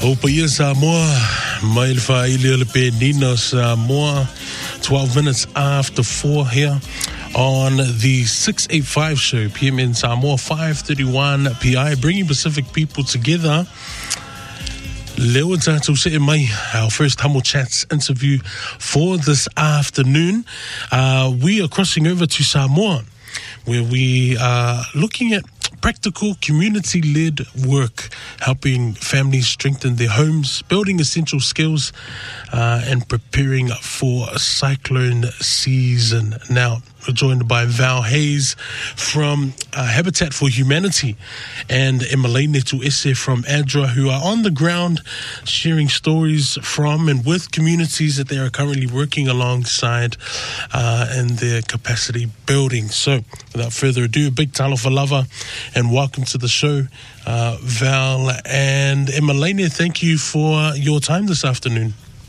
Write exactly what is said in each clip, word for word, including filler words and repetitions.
Opa Samoa, Mailfa Ilil Penino Samoa, twelve minutes after four here on the six eighty-five show, P M in Samoa, five thirty-one P I, bringing Pacific people together. Leo Tato City Mai, our first Humble Chats interview for this afternoon. Uh, we are crossing over to Samoa, where we are looking at practical community-led work, helping families strengthen their homes, building essential skills, uh, and preparing for a cyclone season. Now, we're joined by Val Hayes from uh, Habitat for Humanity and Emalaine Tuese from ADRA, who are on the ground sharing stories from and with communities that they are currently working alongside uh, in their capacity building. So, without further ado, a big talofa lava and welcome to the show, uh, Val and Emalaine. Thank you for your time this afternoon.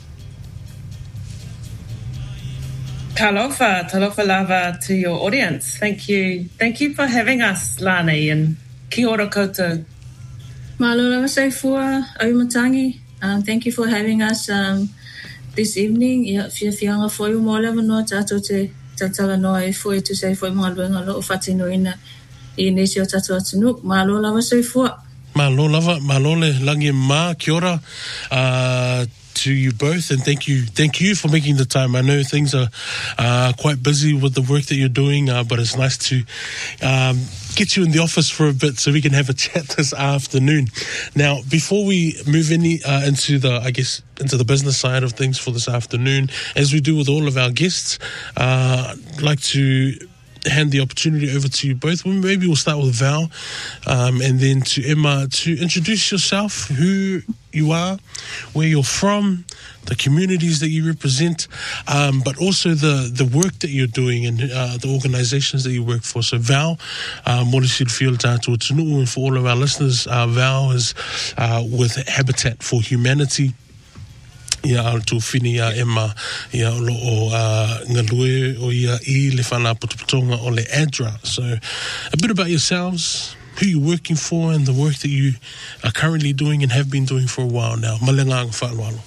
Talofa, talofa lava to your audience. Thank you. Thank you for having us, Lani, and kia ora koutou. Malo lava saifua, aumatangi. Um, thank you for having us um, this evening. Ia fia fianga foi mo lava no tato te tatala no ai foi tu sei foi mo luenga lo fatino ina I nesi o tato atunu. Malo lava saifua. Malo lava, malo le langi ma, kia ora. Uh, to you both, and thank you thank you for making the time. I know things are uh, quite busy with the work that you're doing, uh, but it's nice to um, get you in the office for a bit so we can have a chat this afternoon. Now, before we move any uh, into the, I guess, into the business side of things for this afternoon, as we do with all of our guests, uh, I'd like to hand the opportunity over to you both. Maybe we'll start with Val, um, and then to Emma, to introduce yourself, who you are, where you're from, the communities that you represent, um, but also the, the work that you're doing and uh, the organizations that you work for. So Val, Morishil Field Tato Tunu, and for all of our listeners, uh, Val is uh, with Habitat for Humanity. Ia altu fini ia Emma ia lo o uh, ngalue o ia I le whana putuputonga o le ADRA. So a bit about yourselves, who you're working for and the work that you are currently doing and have been doing for a while now. Malenga ang whaalwalo.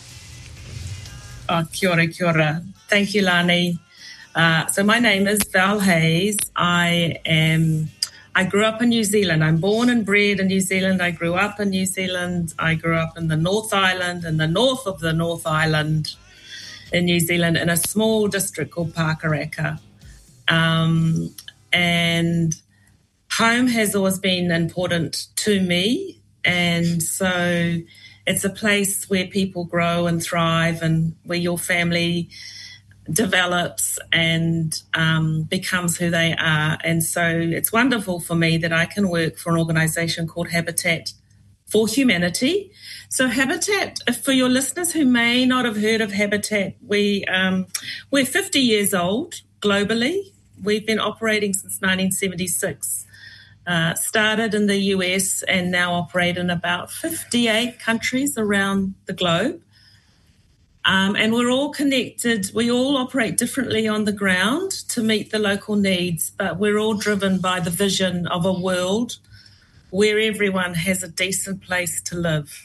Oh, kia ora, kia ora. Thank you, Lani. Uh, so my name is Val Hayes. I am... I grew up in New Zealand. I'm born and bred in New Zealand. I grew up in New Zealand. I grew up in the North Island, in the north of the North Island in New Zealand, in a small district called Pakaraka. Um, and home has always been important to me. And so it's a place where people grow and thrive and where your family develops and um, becomes who they are. And so it's wonderful for me that I can work for an organisation called Habitat for Humanity. So Habitat, for your listeners who may not have heard of Habitat, we, um, we're fifty years old globally. We've been operating since nineteen seventy-six. Uh, started in the U S and now operate in about fifty-eight countries around the globe. Um, and we're all connected. We all operate differently on the ground to meet the local needs, but we're all driven by the vision of a world where everyone has a decent place to live.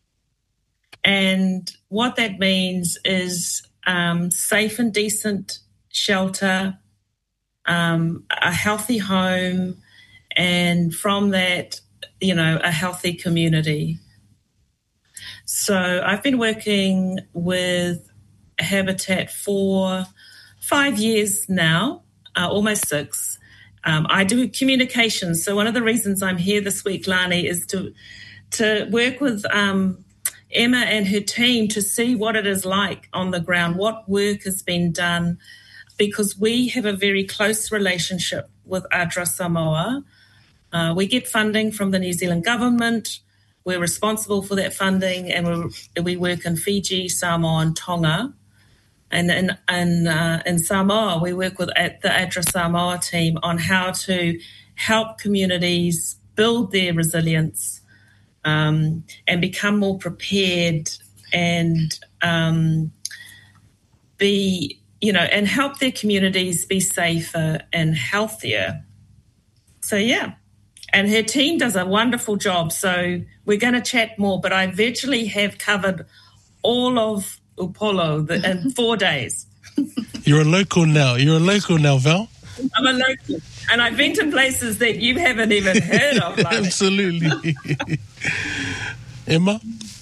And what that means is um, safe and decent shelter, um, a healthy home, and from that, you know, a healthy community. So I've been working with Habitat for five years now, uh, almost six. Um, I do communications. So one of the reasons I'm here this week, Lani, is to to work with um, Emma and her team to see what it is like on the ground, what work has been done, because we have a very close relationship with ADRA Samoa. Uh, we get funding from the New Zealand government. We're responsible for that funding, and we we work in Fiji, Samoa, and Tonga. And in in, uh, in Samoa, we work with the ADRA Samoa team on how to help communities build their resilience um, and become more prepared and um, be, you know, and help their communities be safer and healthier. So, yeah. and her team does a wonderful job. So we're going to chat more, but I virtually have covered all of Upolu the, in four days. You're a local now. You're a local now, Val. I'm a local. And I've been to places that you haven't even heard of. Like Absolutely. Emma?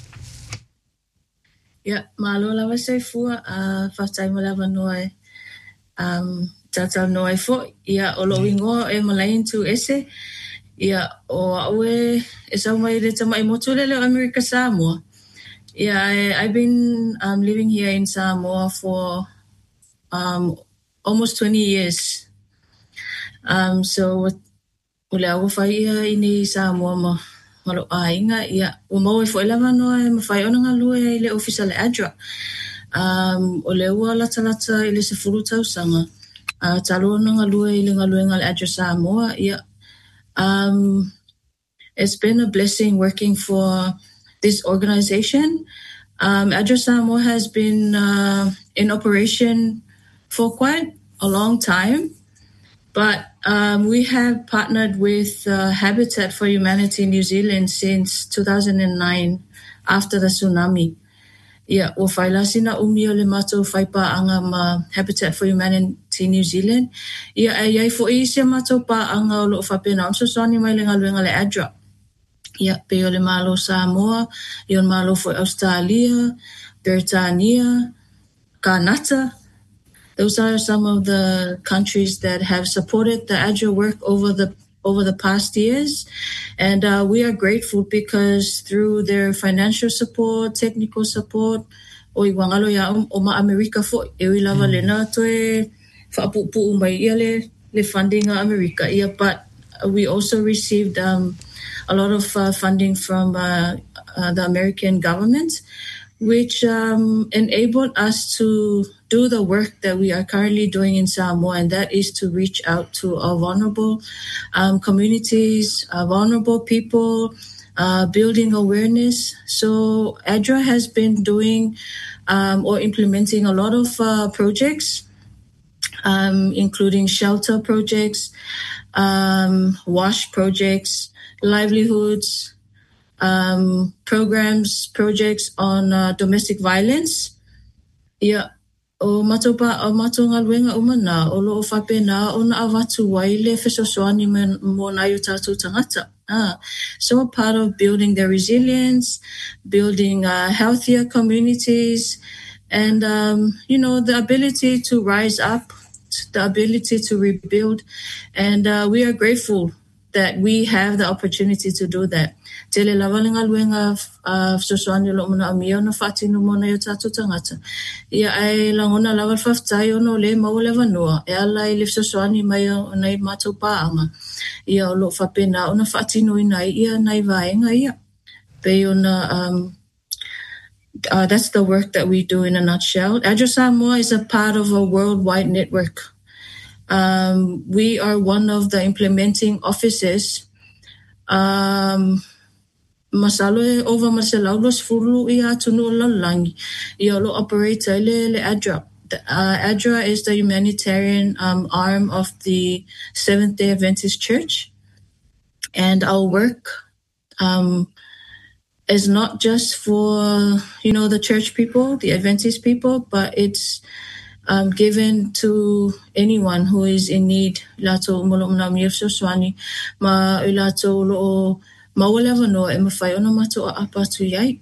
Yeah, malo lava se fua a whatai mo lava noe um, tata noe fo. Ia o lo ingo e malain tu ese. Ia o aue e sa mai re tamai motu lele o America Samoa. Yeah, I, I've been um, living here in Samoa for um, almost twenty years. Um, so, ule awa whai ia ini Samoa ma malo ainga ia o mau e fo elava noa e mawhai ona ngā lua e le ofisa le ADRA. Um, o le ua lata lata i le se furu tau sanga. Uh, talo ona ngā lua i le ngā lua ngā le ADRA Samoa. Ia, um, it's been a blessing working for this organization. Um, ADRA Samoa has been uh, in operation for quite a long time, but um, we have partnered with uh, Habitat for Humanity New Zealand since two thousand nine, after the tsunami. Yeah, o whaila sina umi o le mātou whaipaanga ma Habitat for Humanity New Zealand. Ia e iai fo i se mātou paanga o loo whapena. I'm so sorry mai le ngaluenga le ADRA. Ia, pe o le malo Samoa, i o malo for Australia, Britania, Kanata. Those are some of the countries that have supported the ADRA work over the over the past years. And uh, we are grateful because through their financial support, technical support, o i wangalo ya o ma Amerika fo, e ui lava le na toe whaapupu mai ia le, le funding a Amerika. Ia, but we also received um, a lot of uh, funding from uh, uh, the American government, which um, enabled us to do the work that we are currently doing in Samoa, and that is to reach out to our vulnerable um, communities, uh, vulnerable people, uh, building awareness. So ADRA has been doing um, or implementing a lot of uh, projects, um, including shelter projects, um, wash projects, livelihoods, um, programs, projects on uh, domestic violence. Yeah. O matopa o matonga luenga umana o lo whapena o na awatu waile fesosoani mo na yutatu tangata. Ah, so a part of building their resilience, building uh, healthier communities, and um, you know, the ability to rise up, the ability to rebuild, and uh, we are grateful that we have the opportunity to do that. Tele lavalinga luenga fesosoani lo mona amia na whatinu mo na yutatu tangata. Ia ai langona lawal whaftai ono le mau le vanua. E ala i le fesosoani mai o nei mātou paanga. Ia o lo whapena o na whatinu inai ia nai vaenga ia. Pe ona, um, uh, that's the work that we do in a nutshell. ADRA Samoa is a part of a worldwide network. Um, we are one of the implementing offices. Um, Masalo e over masalaulos fulu ia tunu lalangi. Ia lo operator le le ADRA. Uh, ADRA is the humanitarian um, arm of the Seventh-day Adventist Church. And our work um, is not just for, you know, the church people, the Adventist people, but it's um, given to anyone who is in need. Lato mulumna miefso swani ma ilato lo mawala no e mawhai ona mato a apatu iai.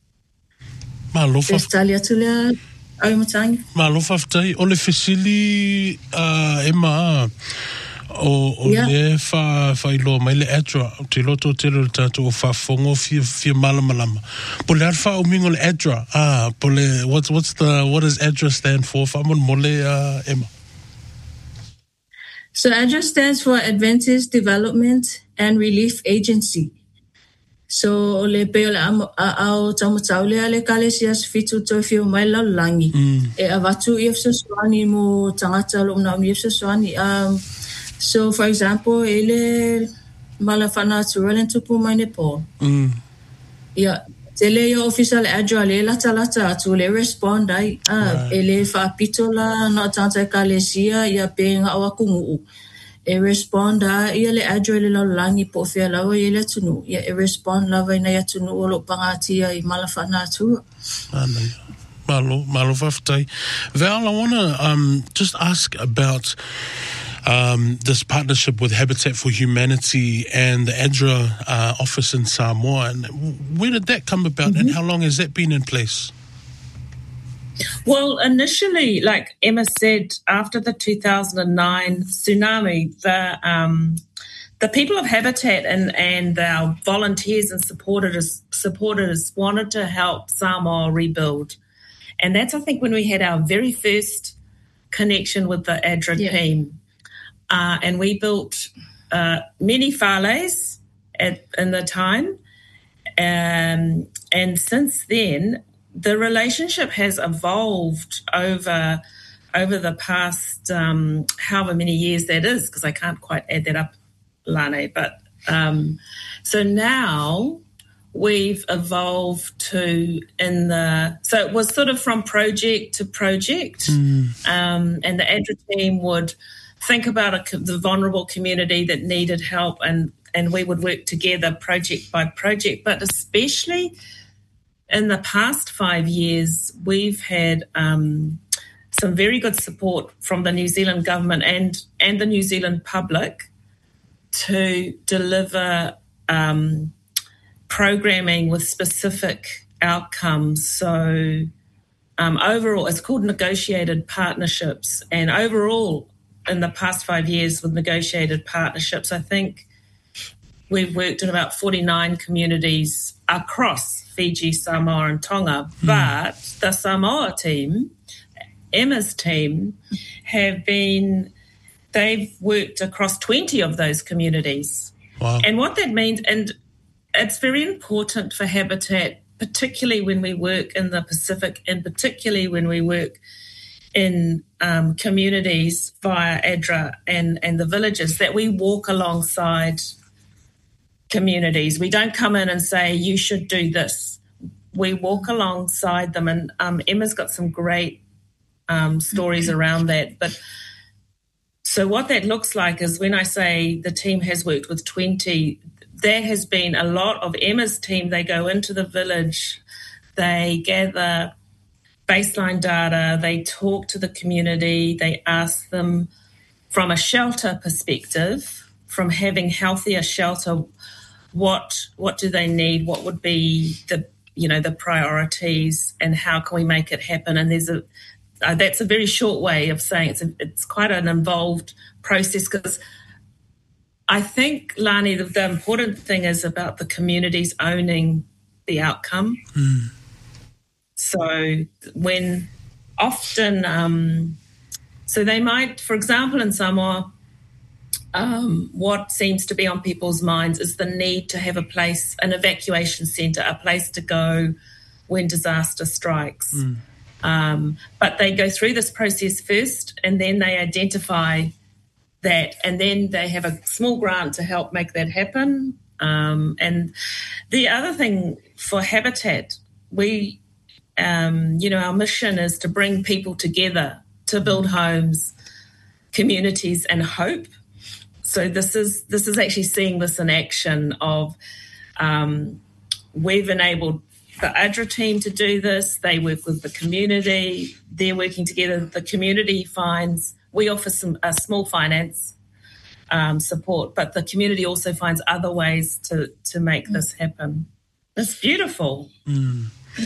Ma lofa. Estalia tulia ai matangi. Ma lofa ftai o le fesili uh, e ma o o Yeah. le fa fa ilo mai le ADRA te loto te lo tato o fa fongo fi fi malama lama. Po le fa o mingo le ADRA. Ah, po le what's what's the what does ADRA stand for? Fa mon mole uh, Emma. So ADRA stands for Adventist Development and Relief Agency. So le peo le au tamatau le ale kalesias fitu toifio mai laulangi. E avatu i efsoswani mo tangata lo na mi efsoswani. Um, so for example, ele malafana tural and tupu mai Nepal. Mm. Yeah. Tele yo official ADRA le lata lata tu le respond ai. Ah, ele fa pitola na tanta kalesia ia pe nga awakungu. e respond a ia le adre le laulangi po fea lawa ia le tunu. Ia e respond lawa ina ia tunu o lo pangatia I malawhana atua. Anai. Malo, malo whawhatai. Val, I want to um, just ask about um, this partnership with Habitat for Humanity and the ADRA uh, office in Samoa. And where did that come about, mm-hmm. and how long has that been in place? Well, initially, like Emma said, after the two thousand nine tsunami, the um, the people of Habitat and, and our volunteers and supporters supporters wanted to help Samoa rebuild. And that's, I think, when we had our very first connection with the ADRA yeah. team. Uh, and we built uh, many whales at, in the time. Um, and since then, the relationship has evolved over over the past um, however many years that is, because I can't quite add that up, Lane. But um, so now we've evolved to in the, so it was sort of from project to project. Mm. Um, and the ADRA team would think about a, the vulnerable community that needed help, and, and we would work together project by project. But especially in the past five years, we've had um, some very good support from the New Zealand government and, and the New Zealand public to deliver um, programming with specific outcomes. So um, overall, it's called negotiated partnerships. And overall, in the past five years with negotiated partnerships, I think we've worked in about forty-nine communities across Fiji, Samoa and Tonga. Mm. But the Samoa team, Emma's team, have been, they've worked across twenty of those communities. Wow. And what that means, and it's very important for Habitat, particularly when we work in the Pacific and particularly when we work in um, communities via ADRA and, and the villages, that we walk alongside communities. We don't come in and say, you should do this. We walk alongside them. And um, Emma's got some great um, stories around that. But so what that looks like is when I say the team has worked with twenty, there has been a lot of Emma's team. They go into the village, they gather baseline data, they talk to the community, they ask them from a shelter perspective, from having healthier shelter, what what do they need, what would be the, you know, the priorities, and how can we make it happen? And there's a uh, that's a very short way of saying it's a, it's quite an involved process, because I think, Lani, the, the important thing is about the communities owning the outcome. Mm. So when often, um, so they might, for example, in Samoa, um, what seems to be on people's minds is the need to have a place, an evacuation centre, a place to go when disaster strikes. Mm. Um, but they go through this process first, and then they identify that, and then they have a small grant to help make that happen. Um, and the other thing for Habitat, we, um, you know, our mission is to bring people together to build homes, communities, and hope. So this is this is actually seeing this in action. Of um, we've enabled the ADRA team to do this. They work with the community. They're working together. The community finds, we offer some a small finance um, support, but the community also finds other ways to, to make mm. this happen. It's beautiful. Mm.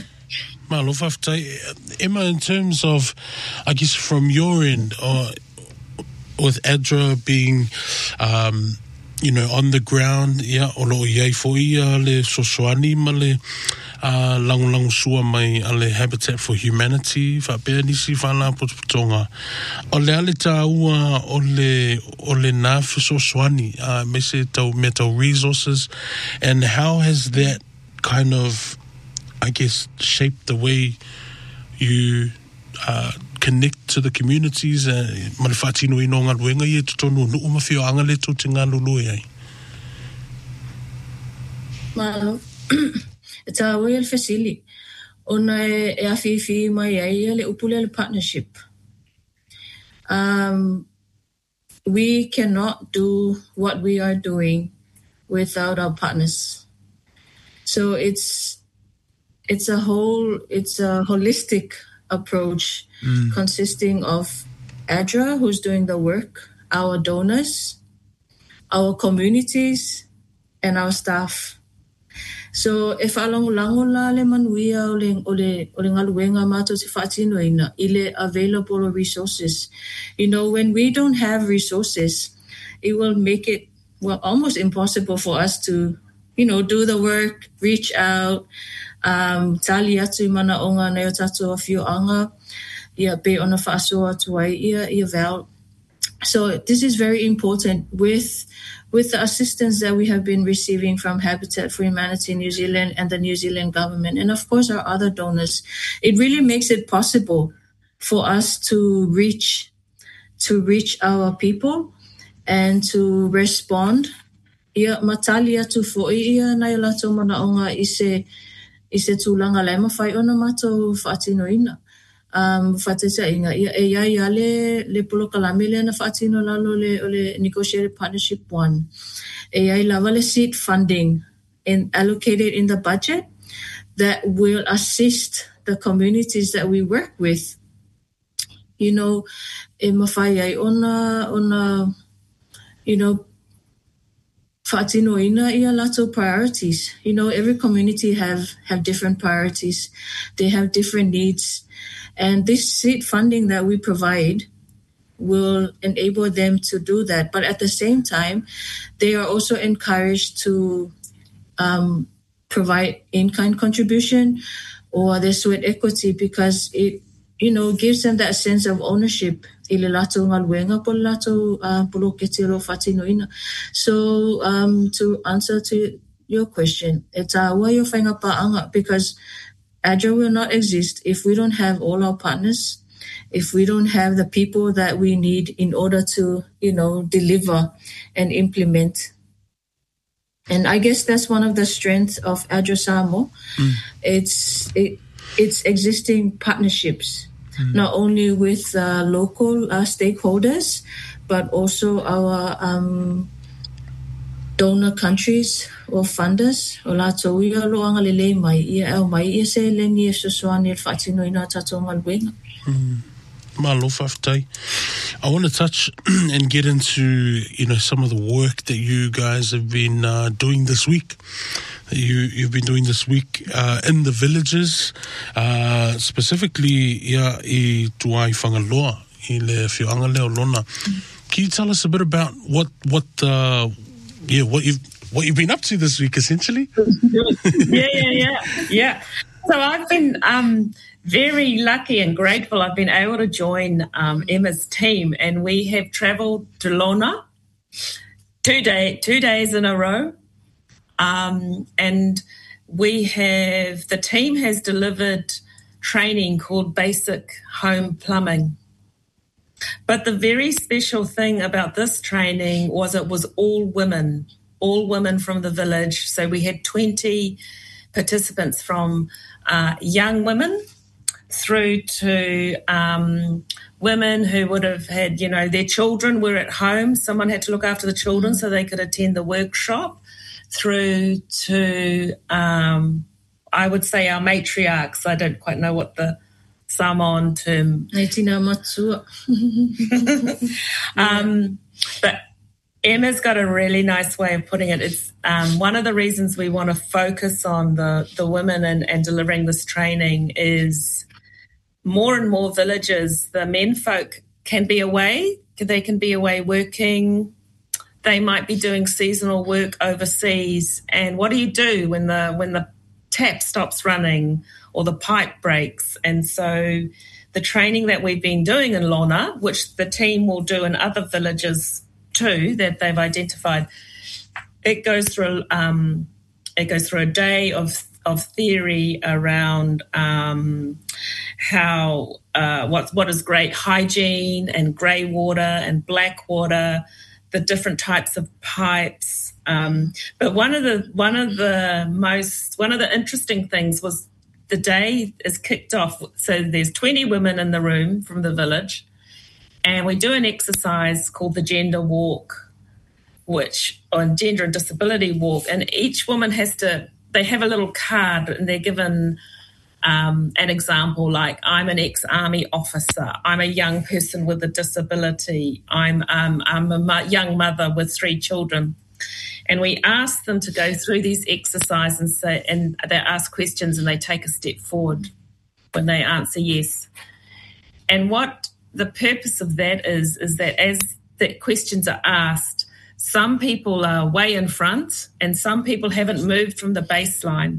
Emma, in terms of, I guess, from your end, or with ADRA being, um, you know, on the ground, yeah, o lo iai foi le sosoani ma le uh, lango-lango sua mai ale Habitat for Humanity, whapea nisi whana potopotonga. O le ale tāua o le, o le nā sosoani, uh, me se tau, me tau resources, and how has that kind of, I guess, shaped the way you uh, connect to the communities? Ma le whātino ino ngā luenga i e tutonu nuu mawhio anga le tō te ngā lulu e ai. Malo. E tā wai al whasili. Ona e, e awhiwhi mai ai le upule le partnership. Um, we cannot do what we are doing without our partners. So it's it's a whole it's a holistic approach mm. consisting of A D R A, who's doing the work, our donors, our communities, and our staff. So if along lango la le manuia o le o le o le ngaluenga mato te whaatinoina ile available resources. You know, when we don't have resources, it will make it well almost impossible for us to, you know, do the work, reach out, um tali atu mana onga na tato a few anga ia pe ona whaasoa tuai ia ia val. So this is very important with with the assistance that we have been receiving from Habitat for Humanity New Zealand and the New Zealand government, and of course our other donors. It really makes it possible for us to reach to reach our people and to respond. Ia matali atu fo'i ia nai lato manaonga i se i se tūlanga lai mawhai ona mato whaatinoina. Um, whateta inga ia e ia ia le le polo kalame le na whaatino lalo le o le negotiated partnership one. E ia lava le seed funding and allocated in the budget that will assist the communities that we work with. You know, e mawhai ai ona ona you know whaatino ina ia lato priorities. You know, every community have have different priorities. They have different needs. And this seed funding that we provide will enable them to do that. But at the same time, they are also encouraged to um, provide in-kind contribution or their sweat equity because it, you know, gives them that sense of ownership. So um, to answer to your question, it's a way of paanga because A D R A will not exist if we don't have all our partners, if we don't have the people that we need in order to, you know, deliver and implement. And I guess that's one of the strengths of A D R A Samoa. Mm. It's it, it's existing partnerships, mm. not only with uh, local uh, stakeholders, but also our um, donor countries or funders o la tau ia loanga lele mai ia au mai ia se lengi e sosoani e whaatino ina tato ngaluenga. Malofa whtai. I want to touch and get into, you know, some of the work that you guys have been uh, doing this week. You, you've been doing this week uh, in the villages, uh, specifically ia I tuai whangaloa, I le whioanga leo lona. Can you tell us a bit about what, what, uh, yeah, what you've, what you've been up to this week, essentially? yeah, yeah, yeah, yeah. So I've been um, very lucky and grateful. I've been able to join um, Emma's team, and we have travelled to Lona two day, two days in a row, um, and we have the team has delivered training called Basic Home Plumbing. But the very special thing about this training was it was all women, all women from the village. So we had twenty participants from uh, young women through to um, women who would have had, you know, their children were at home. Someone had to look after the children so they could attend the workshop, through to, um, I would say, our matriarchs. I don't quite know what the Samoan term. um, but Emma's got a really nice way of putting it. It's um, one of the reasons we want to focus on the, the women and, and delivering this training is more and more villages, the men folk can be away. They can be away working. They might be doing seasonal work overseas. And what do you do when the when the tap stops running or the pipe breaks? And so the training that we've been doing in Lona, which the team will do in other villages too that they've identified, it goes through um, it goes through a day of of theory around um, how uh, what what is great hygiene and grey water and black water, the different types of pipes. Um, but one of the one of the most one of the interesting things was the day is kicked off. So there's twenty women in the room from the village, And we do an exercise called the gender walk, which on gender and disability walk. And each woman has to, they have a little card and they're given um, an example like, I'm an ex-army officer. I'm a young person with a disability. I'm, um, I'm a mo- young mother with three children. And we ask them to go through these exercises and say, and they ask questions and they take a step forward when they answer yes. And what the purpose of that is, is that as the questions are asked, some people are way in front and some people haven't moved from the baseline.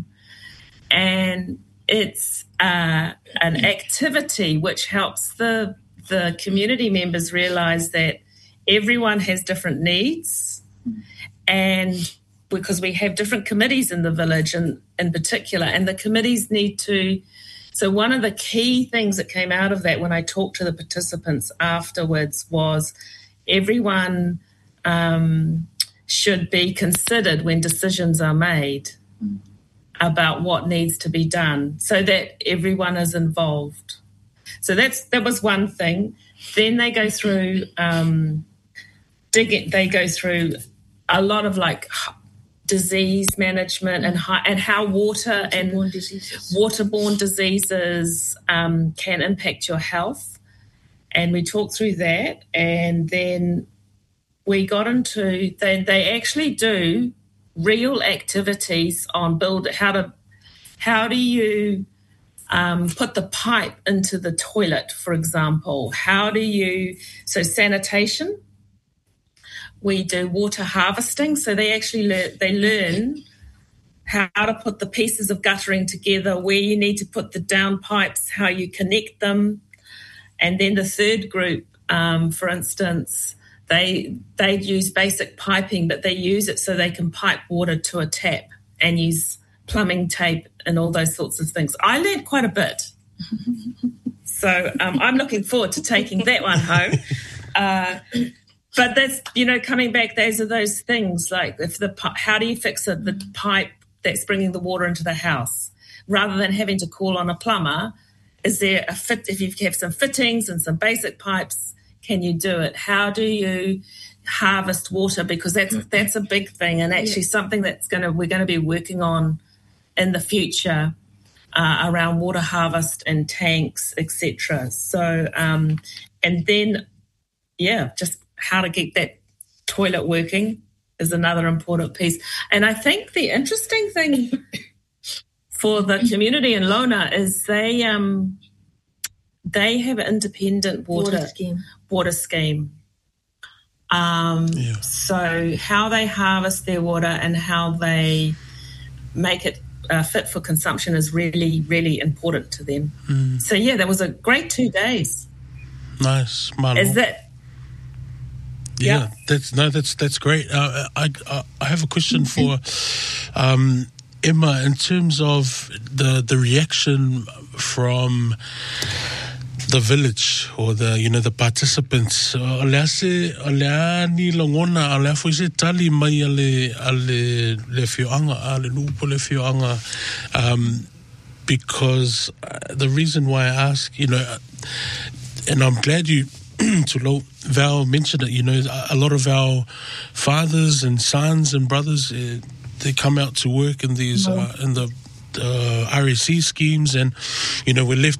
And it's uh, an activity which helps the, the community members realise that everyone has different needs. And because we have different committees in the village in, in particular, and the committees need to. So one of the key things that came out of that when I talked to the participants afterwards was everyone um, should be considered when decisions are made mm. about what needs to be done so that everyone is involved. So that's that was one thing. Then they go through, um, dig it, they go through a lot of like disease management and how, and how water and waterborne diseases, waterborne diseases um, can impact your health. And we talked through that. And then we got into, they, they actually do real activities on build, how to, how do you um, put the pipe into the toilet, for example? How do you, so sanitation, we do water harvesting, so they actually learn, they learn how to put the pieces of guttering together, where you need to put the down pipes, how you connect them. And then the third group, um, for instance, they they use basic piping, but they use it so they can pipe water to a tap and use plumbing tape and all those sorts of things. I learned quite a bit. So um, I'm looking forward to taking that one home. Uh, But that's, you know, coming back, those are those things like if the how do you fix it, the pipe that's bringing the water into the house, rather than having to call on a plumber. Is there a fit? If you have some fittings and some basic pipes, can you do it? How do you harvest water? Because that's that's a big thing and actually yeah. something that's going to we're going to be working on in the future uh, around water harvest and tanks, et cetera. So um, and then yeah, just how to get that toilet working is another important piece. And I think the interesting thing for the community in Lona is they um, they have an independent water, water scheme. Water scheme. Um, yeah. So how they harvest their water and how they make it uh, fit for consumption is really, really important to them. Mm. So, yeah, that was a great two days. Nice. Malo. Is that... Yeah, yeah, that's no, that's that's great. Uh, I I have a question for um, Emma in terms of the the reaction from the village or the you know the participants. Olea se olea ni longona olea foi se tali mai ale ale le fioanga ale lupo le fioanga. Um, because the reason why I ask, you know, and I'm glad you. To Val mentioned it, you know, a lot of our fathers and sons and brothers, uh, they come out to work in these, uh, in the uh, R S C schemes, and, you know, we're left